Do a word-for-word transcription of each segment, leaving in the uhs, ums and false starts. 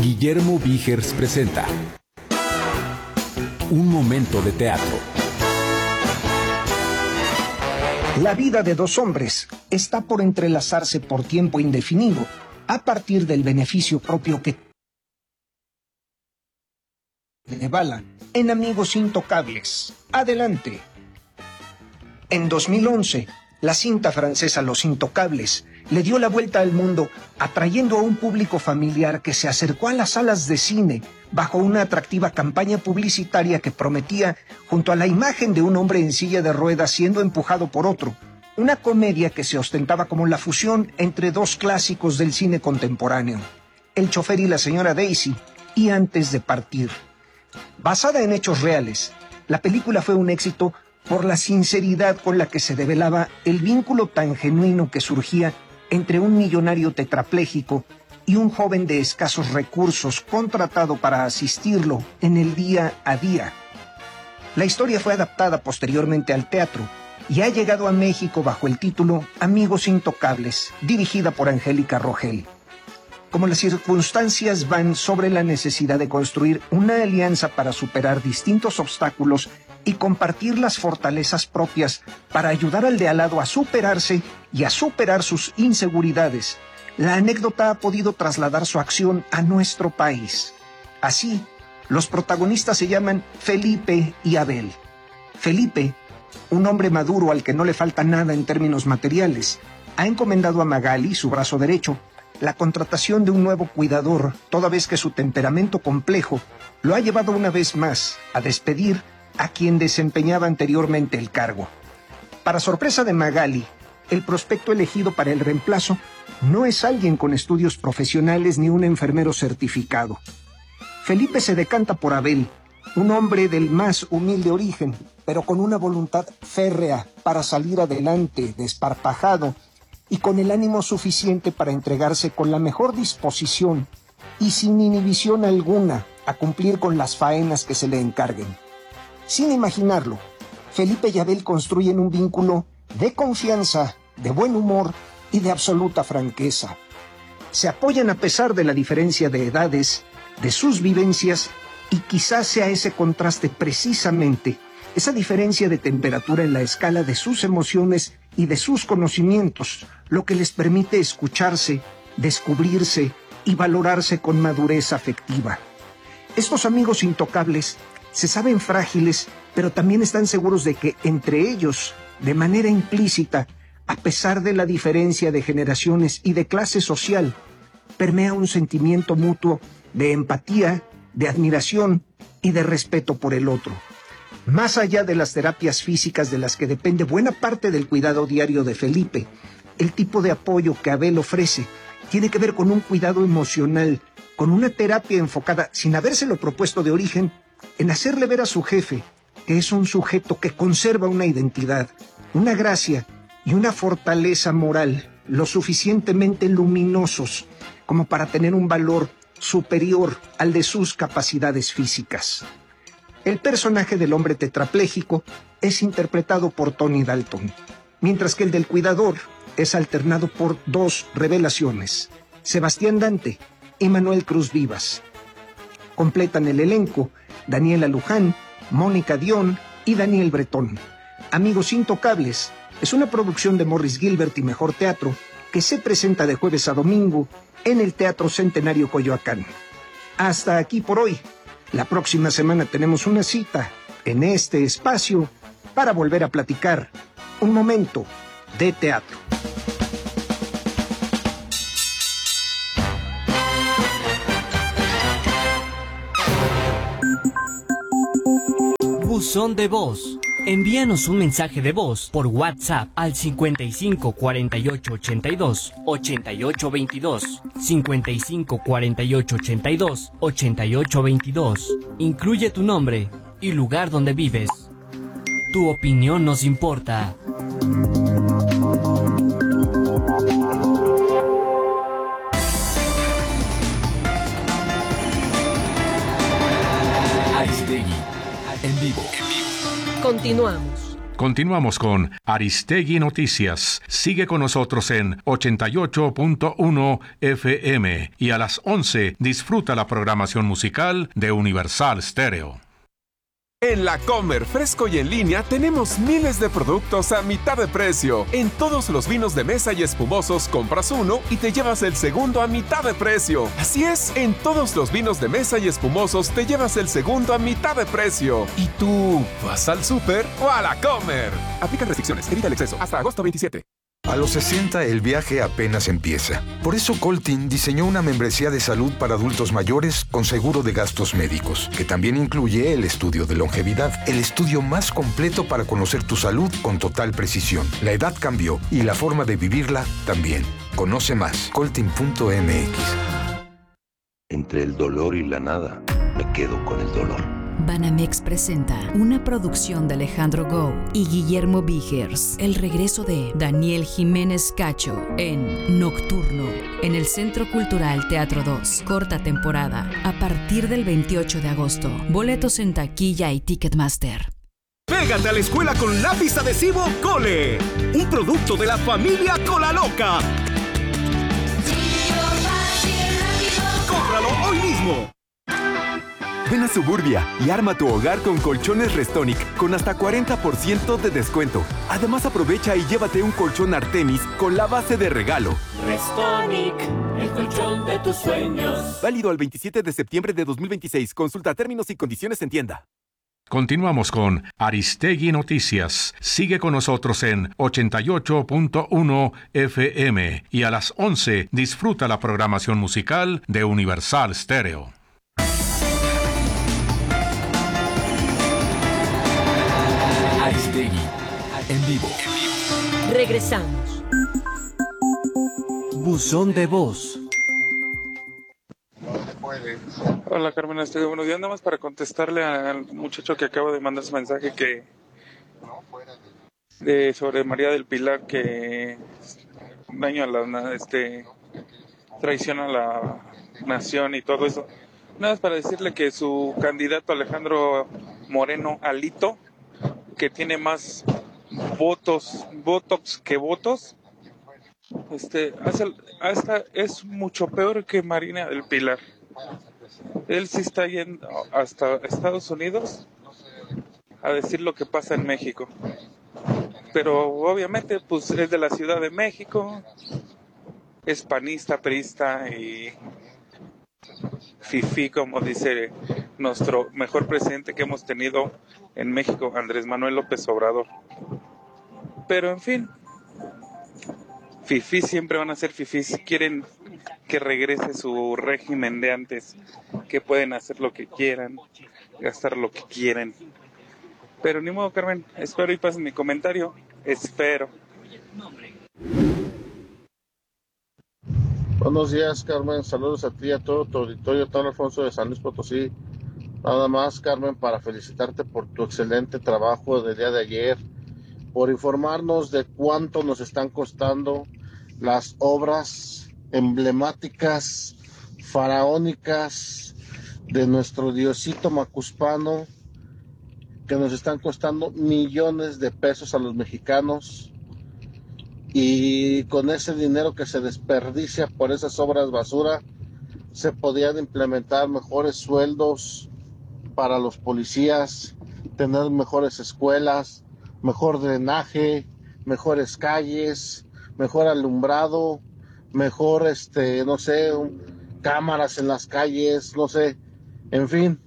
Guillermo Vigers presenta Un momento de teatro. La vida de dos hombres está por entrelazarse por tiempo indefinido a partir del beneficio propio que de bala en Amigos Intocables. Adelante. En dos mil once, la cinta francesa Los Intocables le dio la vuelta al mundo, atrayendo a un público familiar que se acercó a las salas de cine bajo una atractiva campaña publicitaria que prometía, junto a la imagen de un hombre en silla de ruedas siendo empujado por otro, una comedia que se ostentaba como la fusión entre dos clásicos del cine contemporáneo, El chofer y la señora Daisy y Antes de partir. Basada en hechos reales, la película fue un éxito por la sinceridad con la que se develaba el vínculo tan genuino que surgía entre un millonario tetrapléjico y un joven de escasos recursos contratado para asistirlo en el día a día. La historia fue adaptada posteriormente al teatro y ha llegado a México bajo el título Amigos Intocables, dirigida por Angélica Rogel. Como las circunstancias van sobre la necesidad de construir una alianza para superar distintos obstáculos y compartir las fortalezas propias para ayudar al de al lado a superarse y a superar sus inseguridades, la anécdota ha podido trasladar su acción a nuestro país. Así, los protagonistas se llaman Felipe y Abel. Felipe, un hombre maduro al que no le falta nada en términos materiales, ha encomendado a Magali, su brazo derecho, la contratación de un nuevo cuidador, toda vez que su temperamento complejo lo ha llevado una vez más a despedir a quien desempeñaba anteriormente el cargo. Para sorpresa de Magali, el prospecto elegido para el reemplazo no es alguien con estudios profesionales ni un enfermero certificado. Felipe se decanta por Abel, un hombre del más humilde origen, pero con una voluntad férrea para salir adelante, desparpajado, y con el ánimo suficiente para entregarse con la mejor disposición y sin inhibición alguna a cumplir con las faenas que se le encarguen. Sin imaginarlo, Felipe y Abel construyen un vínculo de confianza, de buen humor y de absoluta franqueza. Se apoyan a pesar de la diferencia de edades, de sus vivencias, y quizás sea ese contraste precisamente, esa diferencia de temperatura en la escala de sus emociones y de sus conocimientos, lo que les permite escucharse, descubrirse y valorarse con madurez afectiva. Estos amigos intocables se saben frágiles, pero también están seguros de que entre ellos, de manera implícita, a pesar de la diferencia de generaciones y de clase social, permea un sentimiento mutuo de empatía, de admiración y de respeto por el otro. Más allá de las terapias físicas de las que depende buena parte del cuidado diario de Felipe, el tipo de apoyo que Abel ofrece tiene que ver con un cuidado emocional, con una terapia enfocada, sin habérselo propuesto de origen, en hacerle ver a su jefe que es un sujeto que conserva una identidad, una gracia y una fortaleza moral lo suficientemente luminosos como para tener un valor superior al de sus capacidades físicas. El personaje del hombre tetrapléjico es interpretado por Tony Dalton, mientras que el del cuidador es alternado por dos revelaciones, Sebastián Dante y Manuel Cruz Vivas. Completan el elenco Daniela Luján, Mónica Dion y Daniel Bretón. Amigos Intocables es una producción de Morris Gilbert y Mejor Teatro que se presenta de jueves a domingo en el Teatro Centenario Coyoacán. Hasta aquí por hoy. La próxima semana tenemos una cita en este espacio para volver a platicar un momento de teatro. Buzón de voz. Envíanos un mensaje de voz por WhatsApp al cincuenta y cinco cuarenta y ocho ochenta y dos ochenta y ocho veintidós, cincuenta y cinco cuarenta y ocho ochenta y dos ochenta y ocho veintidós. Incluye tu nombre y lugar donde vives. Tu opinión nos importa. Aristegui, en vivo. Continuamos. Continuamos con Aristegui Noticias. Sigue con nosotros en ochenta y ocho punto uno F M y a las once disfruta la programación musical de Universal Stereo. En La Comer, fresco y en línea, tenemos miles de productos a mitad de precio. En todos los vinos de mesa y espumosos, compras uno y te llevas el segundo a mitad de precio. Así es, en todos los vinos de mesa y espumosos te llevas el segundo a mitad de precio. ¿Y tú vas al súper o a La Comer? Aplican restricciones, evita el exceso. Hasta agosto veintisiete. A los sesenta el viaje apenas empieza. Por eso Coltin diseñó una membresía de salud para adultos mayores con seguro de gastos médicos, que también incluye el estudio de longevidad, el estudio más completo para conocer tu salud con total precisión. La edad cambió y la forma de vivirla también. Conoce más, coltin punto m x. Entre el dolor y la nada, me quedo con el dolor. Banamex presenta una producción de Alejandro Gou y Guillermo Vigers, el regreso de Daniel Jiménez Cacho en Nocturno, en el Centro Cultural Teatro dos, corta temporada, a partir del veintiocho de agosto. Boletos en taquilla y Ticketmaster. Pégate a la escuela con lápiz adhesivo Cole, un producto de la familia Cola Loca. ¡Cómpralo hoy mismo! Ven a Suburbia y arma tu hogar con colchones Restonic con hasta cuarenta por ciento de descuento. Además, aprovecha y llévate un colchón Artemis con la base de regalo. Restonic, el colchón de tus sueños. Válido al veintisiete de septiembre de dos mil veintiséis. Consulta términos y condiciones en tienda. Continuamos con Aristegui Noticias. Sigue con nosotros en ochenta y ocho punto uno F M y a las once disfruta la programación musical de Universal Stereo. Aristegui, en vivo. Regresamos. Buzón de voz. Hola Carmen Aristegui, buenos días. Nada más para contestarle al muchacho que acaba de mandar su mensaje que de, sobre María del Pilar, que daño a la este traiciona a la nación y todo eso. Nada más para decirle que su candidato Alejandro Moreno Alito, que tiene más votos, botox que votos, este, hace, hasta es mucho peor que Marina del Pilar. Él sí está yendo hasta Estados Unidos a decir lo que pasa en México. Pero obviamente pues es de la Ciudad de México, es panista, priista y fifí, como dice nuestro mejor presidente que hemos tenido en México, Andrés Manuel López Obrador. Pero en fin, fifí siempre van a ser fifí. Si quieren que regrese su régimen de antes, que pueden hacer lo que quieran, gastar lo que quieren. Pero ni modo, Carmen, espero y pasen mi comentario. Espero. Buenos días, Carmen. Saludos a ti y a todo tu auditorio, Don Alfonso de San Luis Potosí. Nada más, Carmen, para felicitarte por tu excelente trabajo del día de ayer, por informarnos de cuánto nos están costando las obras emblemáticas, faraónicas de nuestro diosito macuspano, que nos están costando millones de pesos a los mexicanos. Y con ese dinero que se desperdicia por esas obras basura, se podían implementar mejores sueldos para los policías, tener mejores escuelas, mejor drenaje, mejores calles, mejor alumbrado, mejor, este, no sé, cámaras en las calles, no sé, en fin.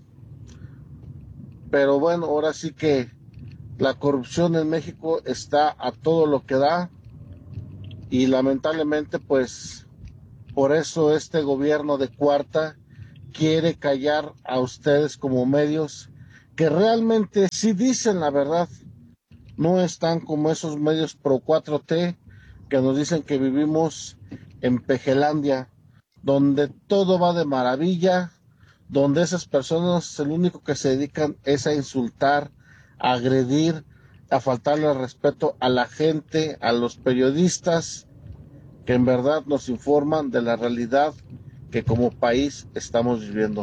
Pero bueno, ahora sí que la corrupción en México está a todo lo que da. Y lamentablemente, pues, por eso este gobierno de cuarta quiere callar a ustedes como medios que realmente sí dicen la verdad. No están como esos medios pro cuatro T que nos dicen que vivimos en Pejelandia, donde todo va de maravilla, donde esas personas lo único que se dedican es a insultar, a agredir, a faltarle el respeto a la gente, a los periodistas que en verdad nos informan de la realidad que como país estamos viviendo.